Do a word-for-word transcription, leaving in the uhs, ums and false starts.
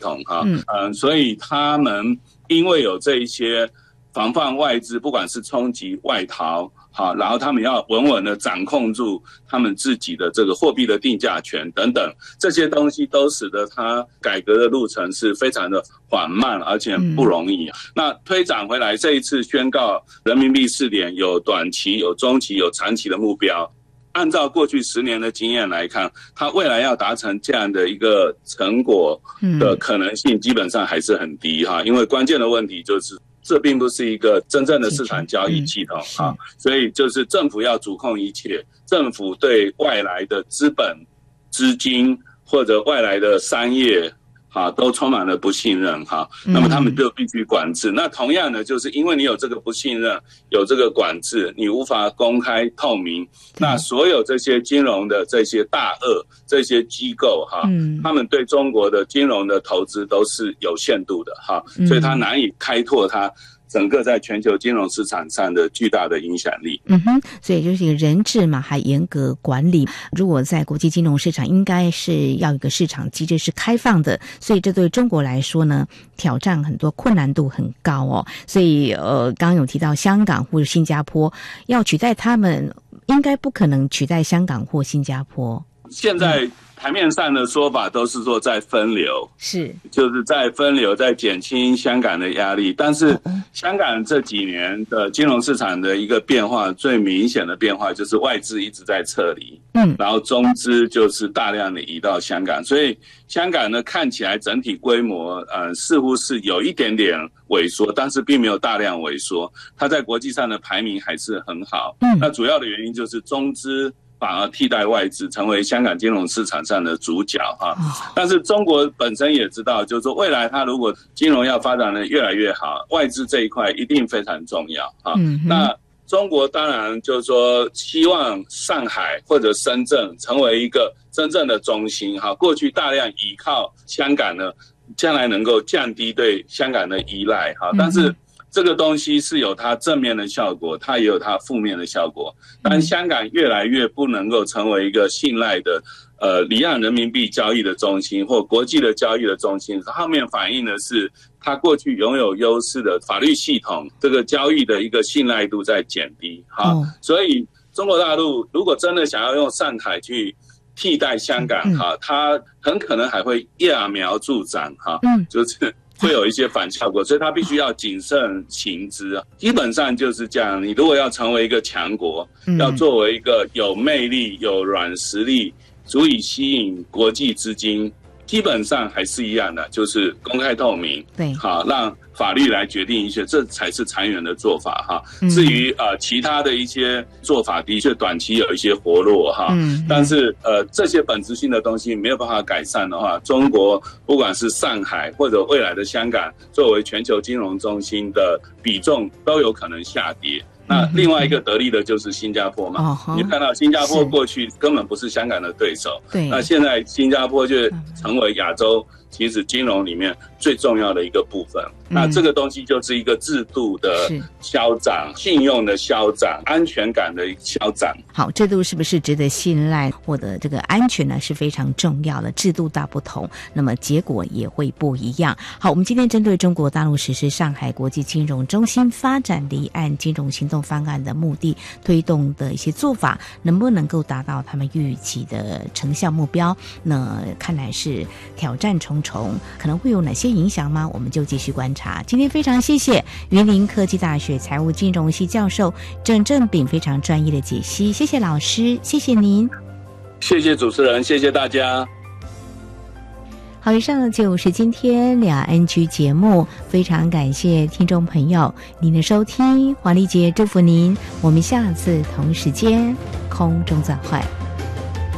统哈，嗯、呃，所以他们因为有这一些防范外资，不管是冲击外逃。好，然后他们要稳稳的掌控住他们自己的这个货币的定价权等等，这些东西都使得它改革的路程是非常的缓慢，而且不容易。嗯、那推展回来，这一次宣告人民币试点有短期、有中期、有长期的目标。按照过去十年的经验来看，它未来要达成这样的一个成果的可能性基本上还是很低哈，因为关键的问题就是。这并不是一个真正的市场交易系统啊，所以就是政府要主控一切，政府对外来的资本、资金或者外来的商业啊，都充满了不信任哈，那么他们就必须管制。嗯、那同样的，就是因为你有这个不信任，有这个管制，你无法公开透明，那所有这些金融的这些大鳄、这些机构哈，嗯、他们对中国的金融的投资都是有限度的哈，所以它难以开拓它。整个在全球金融市场上的巨大的影响力。 嗯哼，所以就是一个人治嘛，还严格管理。如果在国际金融市场，应该是要有一个市场机制是开放的，所以这对中国来说呢，挑战很多，困难度很高哦。所以呃，刚刚有提到香港或者新加坡要取代他们，应该不可能取代香港或新加坡。 现在台面上的说法都是说在分流， 是就是在分流，在减轻香港的压力。但是香港这几年的金融市场的一个变化，最明显的变化就是外资一直在撤离，嗯，然后中资就是大量的移到香港，所以香港呢看起来整体规模呃似乎是有一点点萎缩，但是并没有大量萎缩，它在国际上的排名还是很好。嗯，那主要的原因就是中资反而替代外资成为香港金融市场上的主角哈，但是中国本身也知道，就是说未来它如果金融要发展的越来越好，外资这一块一定非常重要哈。嗯、那中国当然就是说希望上海或者深圳成为一个真正的中心哈，过去大量依靠香港呢，将来能够降低对香港的依赖哈，但是。这个东西是有它正面的效果，它也有它负面的效果。但香港越来越不能够成为一个信赖的呃离岸人民币交易的中心或国际的交易的中心，后面反映的是它过去拥有优势的法律系统，这个交易的一个信赖度在减低哈。嗯、所以中国大陆如果真的想要用上海去替代香港哈，它很可能还会揠苗助长哈，嗯、就是。会有一些反效果，所以他必须要谨慎行之。基本上就是这样，你如果要成为一个强国，嗯、要作为一个有魅力、有软实力、足以吸引国际资金，基本上还是一样的，就是公开透明， 对， 好让法律来决定一切，这才是长远的做法哈。嗯、至于呃其他的一些做法，的确短期有一些活络哈，嗯、但是呃这些本质性的东西没有办法改善的话，中国不管是上海或者未来的香港，作为全球金融中心的比重都有可能下跌。那另外一个得利的就是新加坡嘛，嗯、你看到新加坡过去根本不是香港的对手，对，那现在新加坡就成为亚洲其实金融里面最重要的一个部分。嗯、那这个东西就是一个制度的消长、信用的消长、安全感的消长。 好，制度是不是值得信赖，或者这个安全呢是非常重要的。制度大不同，那么结果也会不一样。好，我们今天针对中国大陆实施上海国际金融中心发展离岸金融行动方案的目的，推动的一些做法，能不能够达到他们预期的成效目标？那看来是挑战重重，可能会有哪些影响吗？我们就继续观察。今天非常谢谢云林科技大学财务金融系教授郑正秉非常专业的解析，谢谢老师，谢谢您。 谢谢主持人，谢谢大家。 好，以上就是今天两岸居节目，非常感谢听众朋友您的收听，黄丽姐祝福您，我们下次同时间空中再会。